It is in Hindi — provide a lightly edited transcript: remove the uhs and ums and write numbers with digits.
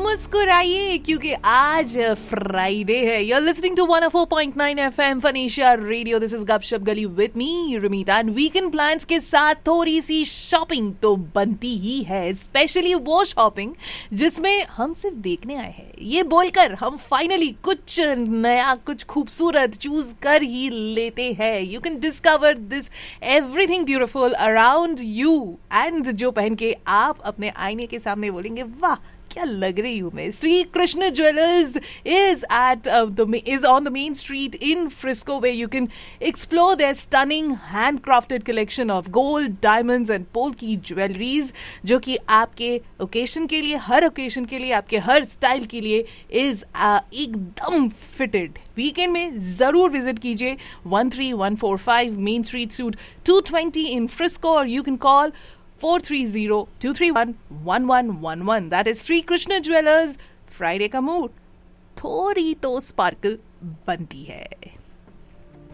मुस्कुराइए क्योंकि आज फ्राइडे है। You're listening to 104.9 FM फनीशा radio. This is गपशप गली with me रमीता। And weekend plans के साथ थोड़ी सी शॉपिंग तो बनती ही है, स्पेशली वो शॉपिंग जिसमें हम सिर्फ देखने आए हैं ये बोलकर हम फाइनली कुछ नया, कुछ खूबसूरत चूज कर ही लेते हैं। You can discover this everything beautiful around you and जो पहन के आप अपने आईने के सामने बोलेंगे वाह क्या लग रही हूँ मैं। Shri Krishna jewellers is on the main street in Frisco, where you can explore their stunning handcrafted collection of gold, diamonds and polki jewelries, जो कि आपके ओकेशन के लिए, हर ओकेशन के लिए, आपके हर स्टाइल के लिए is एकदम फिटेड। वीकेंड में जरूर विजिट कीजिए 13145 main street suit 220 in Frisco, or you can call 430-231-1111. That is Sri Krishna Jewelers. Friday का मूड थोड़ी तो स्पार्कल बनती है।